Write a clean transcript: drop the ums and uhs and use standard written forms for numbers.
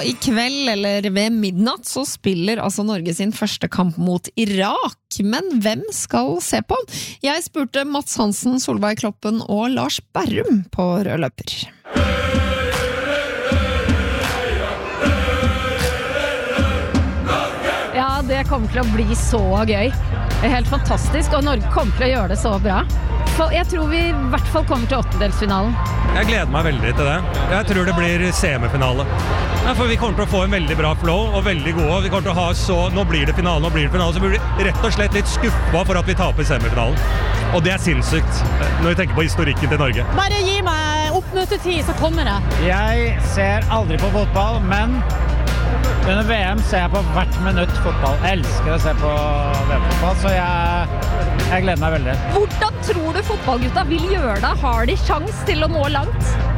i kveld, eller ved midnatt, så spiller altså Norge sin første kamp mot Irak. Men hvem skal se på? Jeg spurte Mats Hansen, Solveig Kloppen og Lars Berrum på rød løper. Ja, det kommer til å bli så gøy. Det helt fantastisk, og Norge kommer til å gjøre det så bra. Jeg tror vi i hvert fall kommer til åttendelsfinalen. Jeg gleder meg veldig til det. Jeg tror det blir semifinale. Ja, for vi kommer til å få en veldig bra flow, og veldig gode. Vi kommer til å ha nå blir det finale, så blir vi rett og slett litt skuffet for at vi taper semifinalen. Og det synssykt, når vi tenker på historikken til Norge. Bare gi meg oppmøtetid, så kommer jeg. Jeg ser aldri på fotball, men under VM ser jeg på hvert minutt fotball. Jeg elsker å se på VM-fotball, så jeg gleder meg veldig. Hvordan tror du fotballgutta vil gjøre det? Har de sjans til å nå langt?